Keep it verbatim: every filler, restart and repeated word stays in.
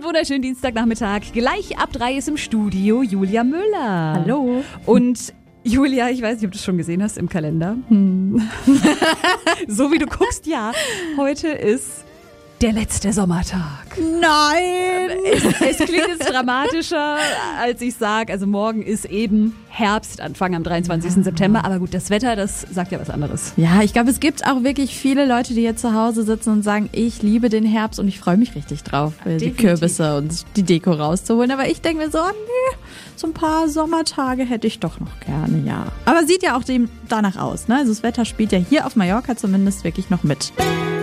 wunderschönen Dienstagnachmittag. Gleich ab drei ist im Studio Julia Müller. Hallo. Und Julia, ich weiß nicht, ob du es schon gesehen hast im Kalender. Hm. So wie du guckst, ja. Heute ist der letzte Sommertag. Nein! Es, es klingt jetzt dramatischer, als ich sage. Also morgen ist eben Herbstanfang am dreiundzwanzigsten September. Aber gut, das Wetter, das sagt ja was anderes. Ja, ich glaube, es gibt auch wirklich viele Leute, die jetzt zu Hause sitzen und sagen, ich liebe den Herbst und ich freue mich richtig drauf, ja, die Kürbisse und die Deko rauszuholen. Aber ich denke mir so, oh, nee, so ein paar Sommertage hätte ich doch noch gerne, ja. Aber sieht ja auch dem danach aus, ne? Also das Wetter spielt ja hier auf Mallorca zumindest wirklich noch mit.